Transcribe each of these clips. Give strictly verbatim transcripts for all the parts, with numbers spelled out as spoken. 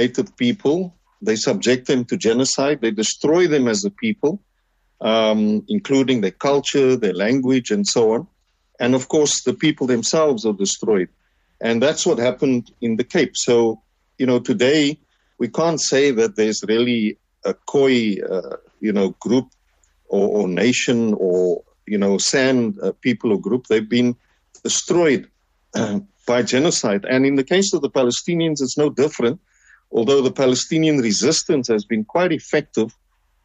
native people. They subject them to genocide. They destroy them as a people, um, including their culture, their language, and so on. And of course, the people themselves are destroyed. And that's what happened in the Cape. So, you know, today we can't say that there's really a Khoi, uh, you know, group or, or nation or, you know, San uh, people or group. They've been destroyed uh, by genocide. And in the case of the Palestinians, it's no different, although the Palestinian resistance has been quite effective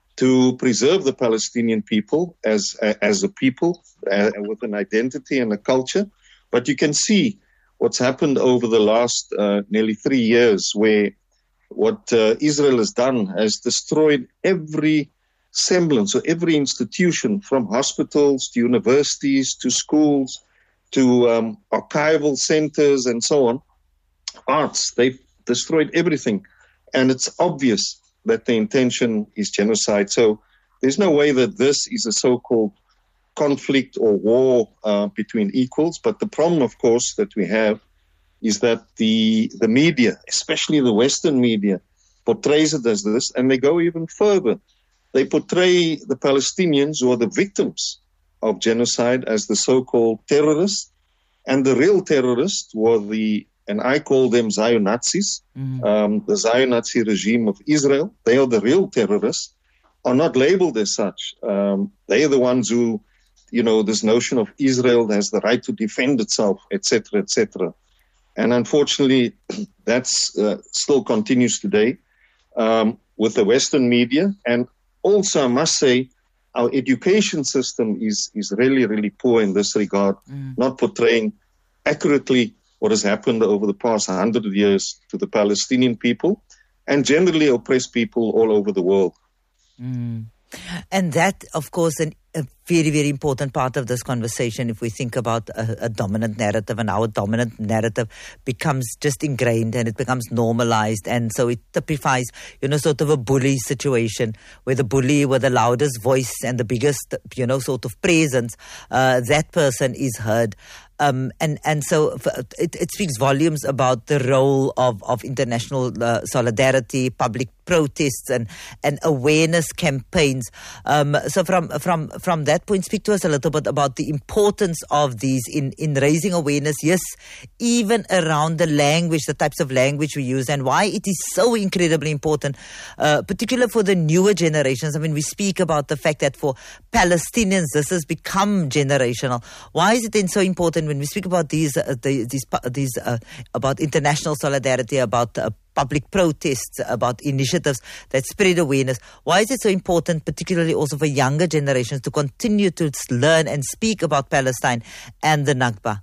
to preserve the Palestinian people as as a people uh, with an identity and a culture. But you can see what's happened over the last uh, nearly three years, where what uh, Israel has done has destroyed every semblance or every institution, from hospitals to universities to schools to um, archival centers and so on, arts. They've destroyed everything. And it's obvious that the intention is genocide. So there's no way that this is a so-called conflict or war uh, between equals. But the problem, of course, that we have is that the the media, especially the Western media, portrays it as this, and they go even further. They portray the Palestinians, who are the victims of genocide, as the so-called terrorists, and the real terrorists were the, and I call them Zion-Nazis, mm. um, the Zion-Nazi regime of Israel. They are the real terrorists, are not labeled as such. Um, they are the ones who, you know, this notion of Israel has the right to defend itself, et cetera, et cetera. And unfortunately, that uh, still continues today um, with the Western media. And also, I must say, our education system is, is really, really poor in this regard, mm. not portraying accurately what has happened over the past hundred years to the Palestinian people and generally oppressed people all over the world. Mm. And that, of course, an, a very, very important part of this conversation, if we think about a, a dominant narrative, and our dominant narrative becomes just ingrained and it becomes normalized. And so it typifies, you know, sort of a bully situation where the bully with the loudest voice and the biggest, you know, sort of presence, uh, that person is heard. Um, and, and so it, it speaks volumes about the role of, of international uh, solidarity, public protests and, and awareness campaigns. Um, so from, from, from that point, speak to us a little bit about the importance of these in, in raising awareness, yes, even around the language, the types of language we use, and why it is so incredibly important, uh, particularly for the newer generations. I mean, we speak about the fact that for Palestinians, this has become generational. Why is it then so important when we speak about these, uh, the, these, these uh, about international solidarity, about uh, public protests, about initiatives that spread awareness? Why is it so important, particularly also for younger generations, to continue to learn and speak about Palestine and the Nakba?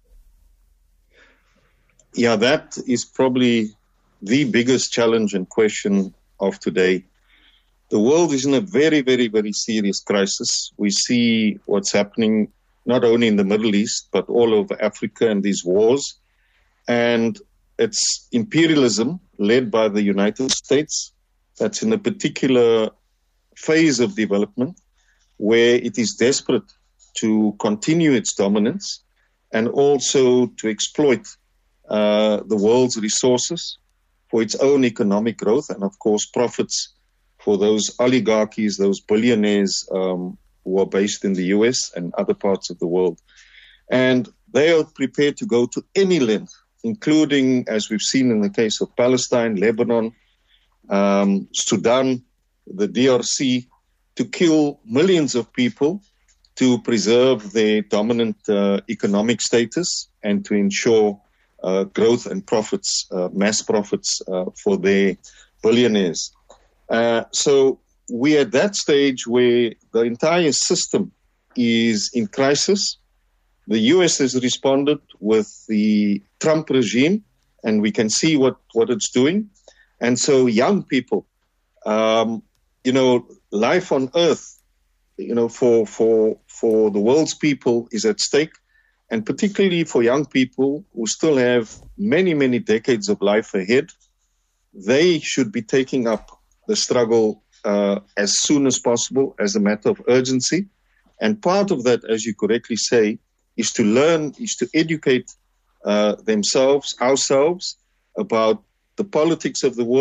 Yeah, that is probably the biggest challenge and question of today. The world is in a very, very, very serious crisis. We see what's happening not only in the Middle East, but all over Africa and these wars. And it's imperialism led by the United States that's in a particular phase of development where it is desperate to continue its dominance and also to exploit uh, the world's resources for its own economic growth and, of course, profits for those oligarchies, those billionaires um, who are based in the U S and other parts of the world. And they are prepared to go to any length, including, as we've seen in the case of Palestine, Lebanon, um, Sudan, the D R C, to kill millions of people to preserve their dominant uh, economic status and to ensure uh, growth and profits, uh, mass profits uh, for their billionaires. Uh, so we're at that stage where the entire system is in crisis. The U S has responded with the Trump regime, and we can see what, what it's doing. And so young people, um, you know, life on earth, you know, for, for, for the world's people is at stake. And particularly for young people who still have many, many decades of life ahead, they should be taking up the struggle uh, as soon as possible as a matter of urgency. And part of that, as you correctly say, is to learn, is to educate uh, themselves, ourselves, about the politics of the world.